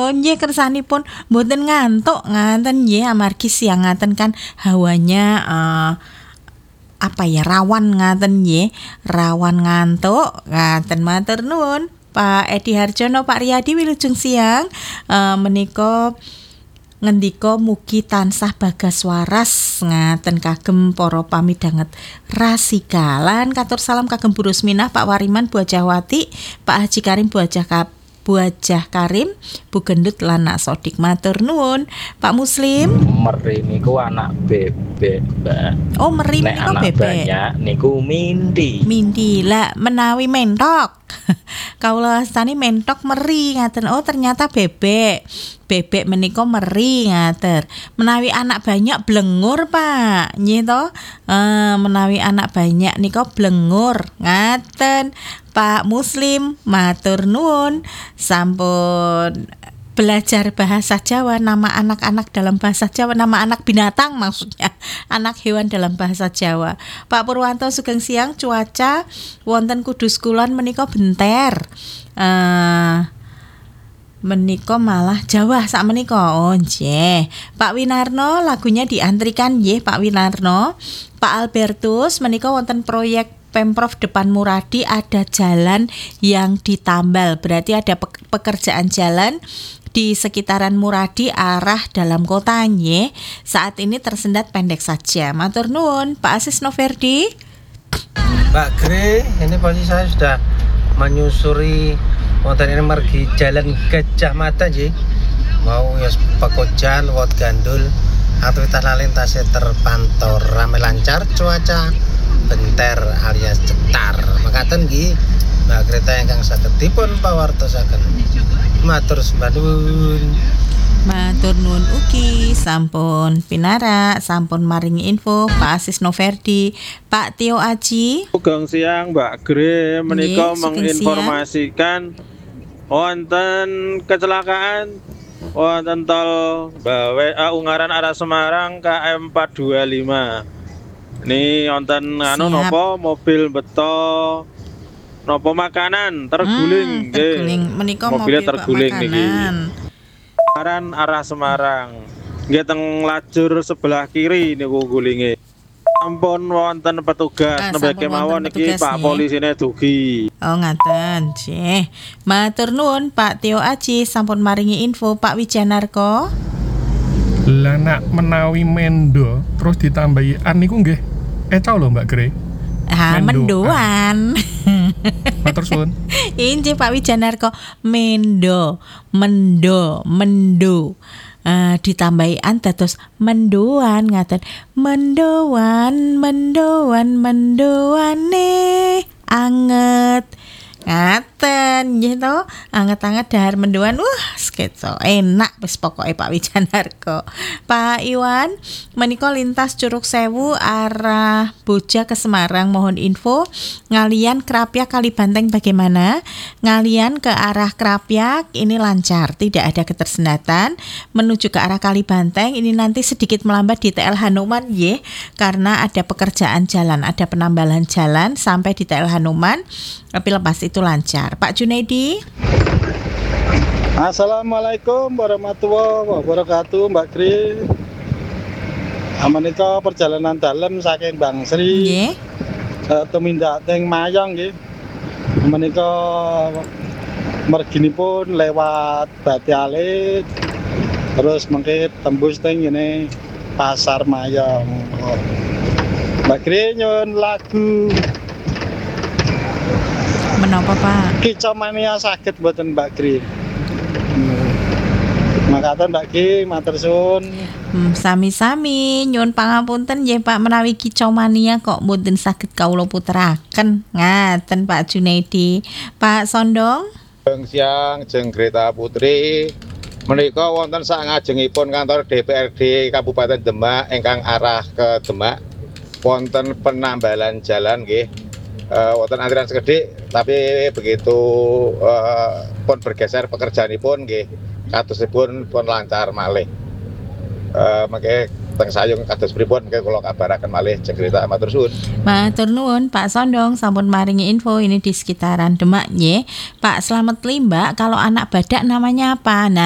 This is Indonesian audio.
Oh nggih kersanipun mboten ngantuk ngaten nggih amargi siang ngaten kan hawanya rawan ngaten nggih, rawan ngantuk ngaten matur nuwun. Pak Edi Harjono, Pak Riyadi wilujeng siang menika ngendika mugi tansah bagas waras ngaten kagem para pamidanget rasikalan katur salam kagem Bu Rusminah, Pak Wariman, Bu Ajahwati, Pak Haji Karim, Bu Ajah Karim, Bu Gendut lan Nak Sodik matur nuwun. Pak Muslim Meri niku anak bebek, Mbak. Oh meri Nek niku anak bebek banyak niku mindi lah menawi mentok kaula astani mentok meri ngaten. Oh ternyata bebek menika meri ngaten. Menawi anak banyak blengur Pak nggih to. Menawi anak banyak nika blengur ngaten. Pak Muslim matur nuwun sampun belajar bahasa Jawa, nama anak-anak dalam bahasa Jawa, nama anak binatang maksudnya, anak hewan dalam bahasa Jawa. Pak Purwanto sugeng siang, cuaca wonten Kudus Kulon menika benter. Menika malah Jawa sak menika. Oh nggih. Pak Winarno lagunya diantrikan nggih Pak Winarno. Pak Albertus menika wonten proyek Pemprov Depan Muradi ada jalan yang ditambal. Berarti ada pekerjaan jalan di sekitaran Muradi arah dalam kota nggih. Saat ini tersendat pendek saja. Matur nuwun Pak Asis Noverdi. Mbak Gre, ini posisi saya sudah menyusuri wonten ini mergi Jalan Gajah Mada nggih. Mau ya Pekojan, Wot Gandul, aktivitas lalu lintasnya terpantau ramai lancar, cuaca benter alias cetar. Makaten nggih Mbak Greta ingkang saged dipun pawartosaken. Matur sembahun. Matur nuwun ugi sampun pinara, sampun maringi info Pak Asis Noverdi. Pak Tio Aji. Sugeng siang Mbak Gre, menika menginformasikan wonten kecelakaan wonten tol Ungaran arah Semarang KM 425. Ini wonten napa mobil beto napa makanan terguling nggih. Terguling menika mobilnya terguling niki. Makanan Arah Semarang. Nggih teng lajur sebelah kiri niku gulinge. Sampun wonten petugas nembe kemawon niki Pak Polisine dugi. Oh ngaten nggih. Matur nuwun Pak Tio Aji sampun maringi info Pak Wijanarko. Lah nak menawi mendo terus ditambahi an niku nggih eta lho Mbak Gre. Mendoan. Matur suwun. Injih Pak Wijanarko mendo. Ditambahi an dados mendoan ngaten. Mendoane anget. Ngaten nggih to, anget-anget dahar mendoan. Sketso enak wis pokoke Pak Wijanarko. Pak Iwan, menika lintas Curug Sewu arah Boja ke Semarang mohon info. Ngalian Krapyak Kalibanteng bagaimana? Ngalian ke arah Krapyak ini lancar, tidak ada ketersendatan. Menuju ke arah Kalibanteng ini nanti sedikit melambat di TL Hanuman nggih, karena ada pekerjaan jalan, ada penambalan jalan sampai di TL Hanuman. Tapi lepas itu lancar. Pak Junaidi. Assalamualaikum warahmatullahi wabarakatuh Mbak Gri. Menika perjalanan dalam saking Bang Sri. Nggih. Tumindak teng Mayang nggih. Menika merginipun lewat Bati Alit. Terus mengke tembus teng ngene Pasar Mayang. Mbak Gri nyuwun lagu menapa Pak? Kicau Mania sakit mboten Mbak Gri. Makaten Mbak Gri, matur suwun. Sami-sami nyuwun pangapunten nggih Pak menawi kicau mania kok mboten saged kawula puteraken. Ngaten Pak Junaidi. Pak Sondong. Siang Jeng Greta Putri. Menika wonten sak ngajengipun kantor DPRD Kabupaten Demak ingkang arah ke Demak. Wonten penambalan jalan nggih. Wonten antrian sekedhik tapi begitu pun bergeser pekerjaanipun nggih katusipun pun lancar malih. Mangke teng sayung kados pripun mengke kula kabaraken malih Jeng Greta matur suwun. Matur nuwun Pak Sondong sampun maringi info ini di sekitaran Demak nggih. Pak Slamet Limbak kalau anak badak namanya apa? Nah